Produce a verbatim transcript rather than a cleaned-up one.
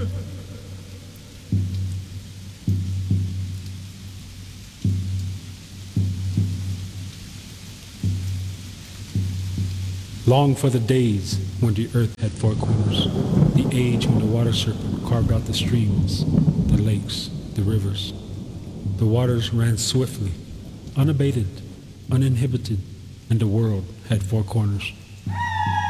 Long for the days when the earth had four corners, the age when the water serpent carved out the streams, the lakes, the rivers. The waters ran swiftly, unabated, uninhibited, and the world had four corners.